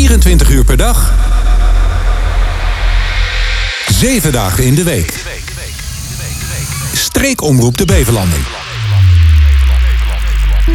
24 uur per dag. 7 dagen in de week. Streekomroep de Beverlanding.